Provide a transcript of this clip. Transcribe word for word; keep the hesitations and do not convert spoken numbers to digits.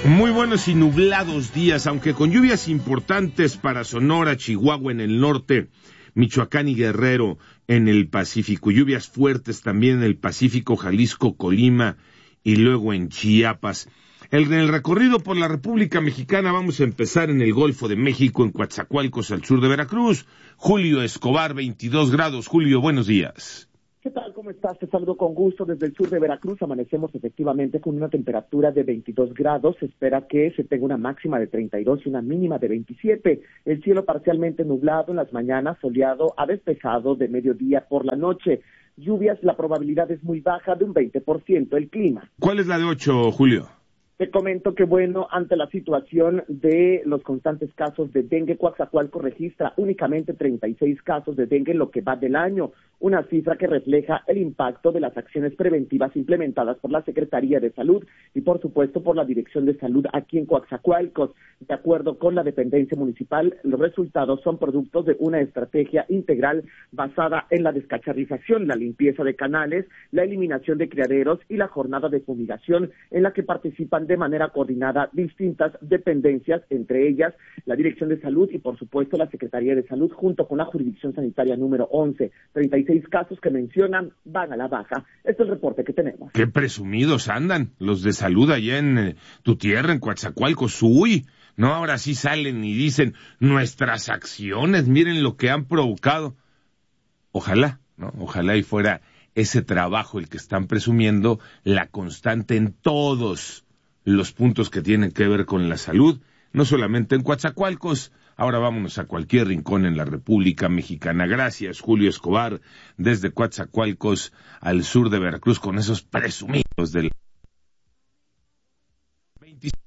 Muy buenos y nublados días, aunque con lluvias importantes para Sonora, Chihuahua en el norte, Michoacán y Guerrero en el Pacífico, lluvias fuertes también en el Pacífico, Jalisco, Colima y luego en Chiapas. En el recorrido por la República Mexicana vamos a empezar en el Golfo de México, en Coatzacoalcos, al sur de Veracruz. Julio Escobar, veintidós grados. Julio, buenos días. ¿Qué tal? ¿Cómo estás? Te saludo con gusto desde el sur de Veracruz. Amanecemos efectivamente con una temperatura de veintidós grados. Se espera que se tenga una máxima de treinta y dos y una mínima de veintisiete. El cielo parcialmente nublado en las mañanas, soleado a despejado de mediodía por la noche. Lluvias, la probabilidad es muy baja, de un veinte por ciento. El clima. ¿Cuál es la de ocho, Julio? Te comento que, bueno, ante la situación de los constantes casos de dengue, Coatzacoalcos registra únicamente treinta y seis casos de dengue en lo que va del año, una cifra que refleja el impacto de las acciones preventivas implementadas por la Secretaría de Salud y, por supuesto, por la Dirección de Salud aquí en Coatzacoalcos. De acuerdo con la dependencia municipal, los resultados son productos de una estrategia integral basada en la descacharrización, la limpieza de canales, la eliminación de criaderos y la jornada de fumigación en la que participan de manera coordinada distintas dependencias, entre ellas la Dirección de Salud y, por supuesto, la Secretaría de Salud, junto con la Jurisdicción Sanitaria número once. treinta y seis casos que mencionan van a la baja. Este es el reporte que tenemos. Qué presumidos andan los de salud allá en eh, tu tierra, en Coatzacoalcos. Uy, no, ahora sí salen y dicen nuestras acciones, miren lo que han provocado. Ojalá, ¿no? Ojalá y fuera ese trabajo el que están presumiendo, la constante en todos los puntos que tienen que ver con la salud, no solamente en Coatzacoalcos. Ahora vámonos a cualquier rincón en la República Mexicana. Gracias, Julio Escobar, desde Coatzacoalcos al sur de Veracruz, con esos presumidos del veinticinco.